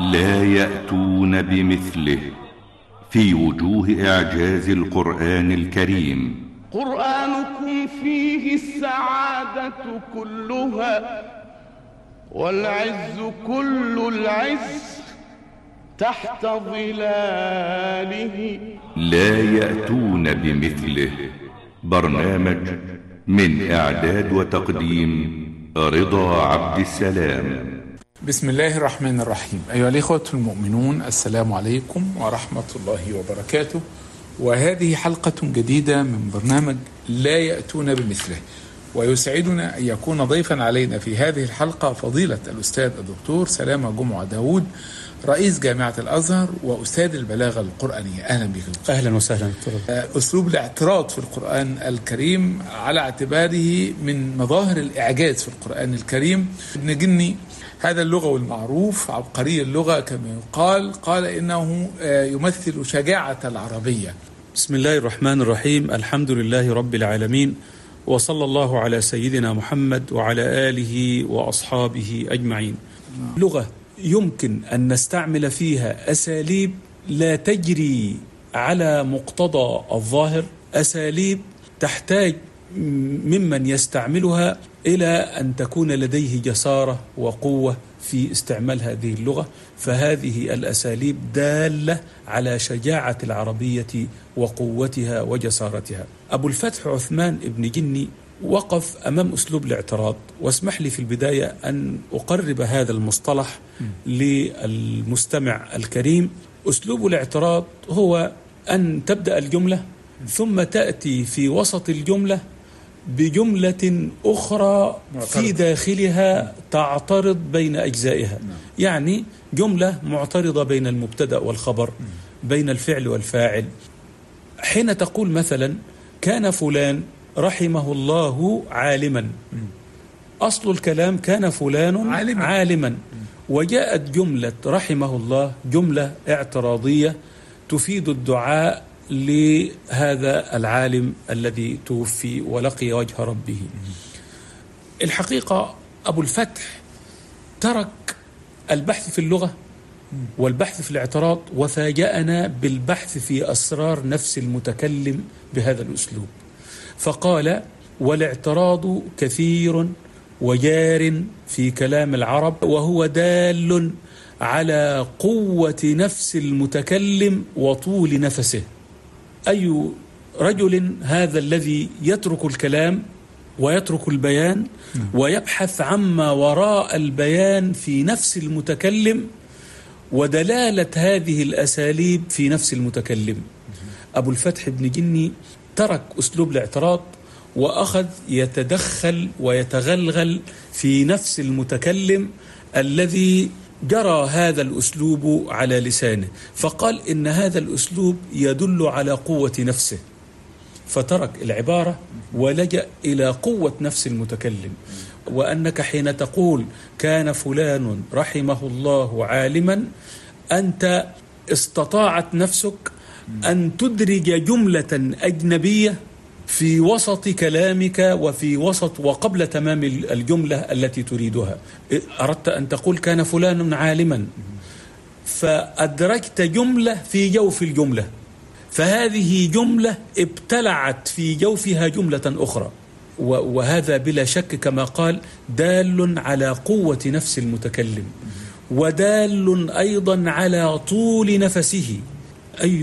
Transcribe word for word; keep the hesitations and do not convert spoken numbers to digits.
لا يأتون بمثله في وجوه إعجاز القرآن الكريم. قرآنكم فيه السعادة كلها والعز كل العز تحت ظلاله. لا يأتون بمثله. برنامج من إعداد وتقديم رضا عبد السلام. بسم الله الرحمن الرحيم. أيها الإخوة المؤمنون، السلام عليكم ورحمة الله وبركاته. وهذه حلقة جديدة من برنامج لا يأتون بمثله، ويسعدنا أن يكون ضيفا علينا في هذه الحلقة فضيلة الأستاذ الدكتور سلامة جمعة داود، رئيس جامعة الأزهر وأستاذ البلاغة القرآنية. أهلا بك. أهلا وسهلا. أسلوب الاعتراض في القرآن الكريم على اعتباره من مظاهر الإعجاز في القرآن الكريم. ابن جني هذا اللغوي المعروف عبقري اللغة كما يقال، قال إنه يمثل شجاعة العربية. بسم الله الرحمن الرحيم. الحمد لله رب العالمين، وصلى الله على سيدنا محمد وعلى آله وأصحابه أجمعين. لغة يمكن أن نستعمل فيها أساليب لا تجري على مقتضى الظاهر، أساليب تحتاج ممن يستعملها إلى أن تكون لديه جسارة وقوة في استعمال هذه اللغة. فهذه الأساليب دالة على شجاعة العربية وقوتها وجسارتها. أبو الفتح عثمان ابن جني وقف أمام أسلوب الاعتراض، واسمح لي في البداية أن أقرب هذا المصطلح للمستمع الكريم. أسلوب الاعتراض هو أن تبدأ الجملة ثم تأتي في وسط الجملة بجملة أخرى في داخلها تعترض بين أجزائها. يعني جملة معترضة بين المبتدأ والخبر، بين الفعل والفاعل. حين تقول مثلا كان فلان رحمه الله عالما، أصل الكلام كان فلان عالما, عالما. وجاءت جملة رحمه الله جملة اعتراضية تفيد الدعاء لهذا العالم الذي توفي ولقي وجه ربه. الحقيقة أبو الفتح ترك البحث في اللغة والبحث في الاعتراض وفاجأنا بالبحث في أسرار نفس المتكلم بهذا الأسلوب، فقال والاعتراض كثير وجار في كلام العرب، وهو دال على قوة نفس المتكلم وطول نفسه. أي رجل هذا الذي يترك الكلام ويترك البيان ويبحث عما وراء البيان في نفس المتكلم ودلالة هذه الأساليب في نفس المتكلم. أبو الفتح بن جني ترك أسلوب الاعتراض وأخذ يتدخل ويتغلغل في نفس المتكلم الذي جرى هذا الأسلوب على لسانه، فقال إن هذا الأسلوب يدل على قوة نفسه، فترك العبارة ولجأ إلى قوة نفس المتكلم. وأنك حين تقول كان فلان رحمه الله عالما، أنت استطاعت نفسك أن تدرج جملة أجنبية في وسط كلامك وفي وسط وقبل تمام الجملة التي تريدها. أردت أن تقول كان فلان عالما، فأدركت جملة في جوف الجملة، فهذه جملة ابتلعت في جوفها جملة أخرى، وهذا بلا شك كما قال دال على قوة نفس المتكلم ودال أيضا على طول نفسه. أي